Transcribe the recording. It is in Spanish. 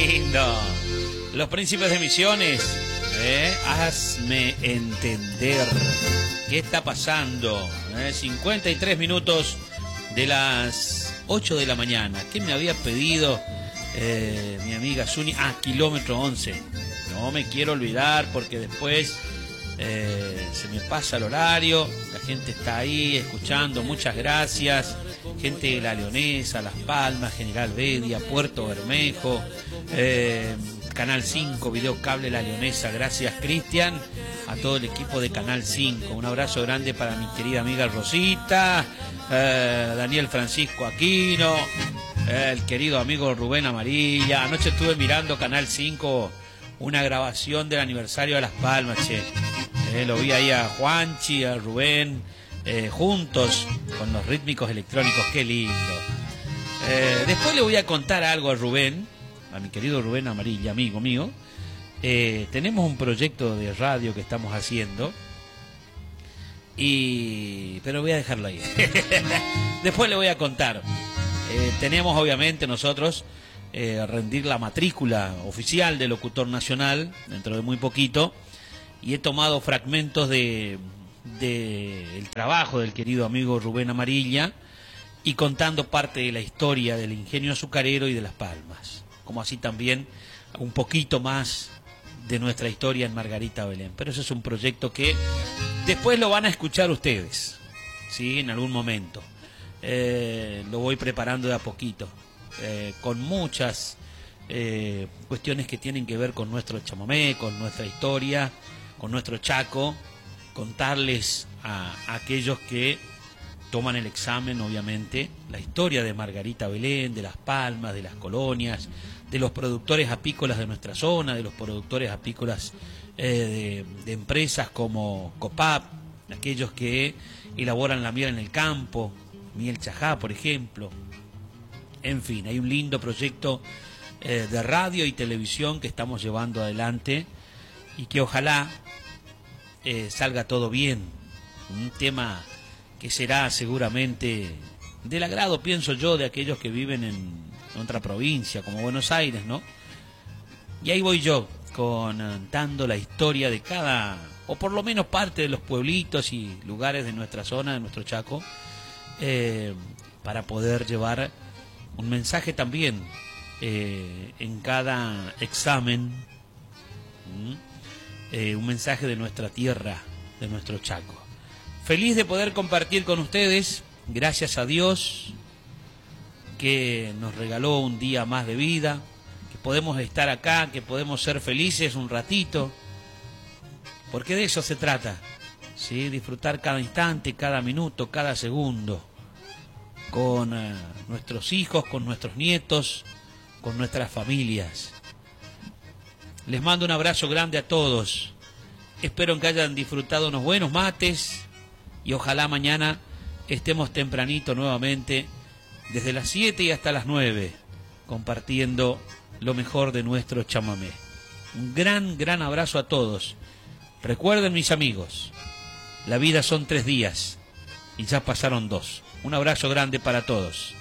lindo. Los Príncipes de Misiones, hazme entender qué está pasando. 53 minutos de las 8 de la mañana. ¿Qué me había pedido mi amiga Zuni? Kilómetro 11. No me quiero olvidar porque después se me pasa el horario. La gente está ahí escuchando, muchas gracias. Gente de La Leonesa, Las Palmas, General Bedia, Puerto Bermejo, Canal 5, Video Cable La Leonesa. Gracias, Cristian, a todo el equipo de Canal 5. Un abrazo grande para mi querida amiga Rosita, Daniel Francisco Aquino, el querido amigo Rubén Amarilla. Anoche estuve mirando Canal 5, una grabación del aniversario de Las Palmas, che. Lo vi ahí a Juanchi, a Rubén, juntos con los rítmicos electrónicos. Qué lindo. Después le voy a contar algo a Rubén, a mi querido Rubén Amarilla, amigo mío. Tenemos un proyecto de radio que estamos haciendo, pero voy a dejarlo ahí. Después le voy a contar. Tenemos obviamente nosotros rendir la matrícula oficial de locutor nacional dentro de muy poquito, y he tomado fragmentos de el trabajo del querido amigo Rubén Amarilla y contando parte de la historia del ingenio azucarero y de Las Palmas, como así también un poquito más de nuestra historia en Margarita Belén. Pero eso es un proyecto que después lo van a escuchar ustedes, ¿sí? En algún momento. Lo voy preparando de a poquito, con muchas cuestiones que tienen que ver con nuestro chamamé, con nuestra historia, con nuestro Chaco. Contarles a aquellos que toman el examen, obviamente, la historia de Margarita Belén, de Las Palmas, de las colonias, de los productores apícolas de nuestra zona, de los productores apícolas de empresas como Copap, aquellos que elaboran la miel en el campo, Miel Chajá, por ejemplo. En fin, hay un lindo proyecto de radio y televisión que estamos llevando adelante y que ojalá salga todo bien. Un tema que será seguramente del agrado, pienso yo, de aquellos que viven en otra provincia como Buenos Aires, ¿no? Y ahí voy yo contando la historia de cada, o por lo menos parte de los pueblitos y lugares de nuestra zona, de nuestro Chaco, para poder llevar un mensaje también en cada examen, un mensaje de nuestra tierra, de nuestro Chaco. Feliz de poder compartir con ustedes, gracias a Dios que nos regaló un día más de vida, que podemos estar acá, que podemos ser felices un ratito, porque de eso se trata, ¿sí? Disfrutar cada instante, cada minuto, cada segundo, con nuestros hijos, con nuestros nietos, con nuestras familias. Les mando un abrazo grande a todos. Espero que hayan disfrutado unos buenos mates y ojalá mañana estemos tempranito nuevamente, desde las 7 y hasta las 9, compartiendo lo mejor de nuestro chamamé. Un gran abrazo a todos. Recuerden, mis amigos, la vida son 3 días y ya pasaron 2. Un abrazo grande para todos.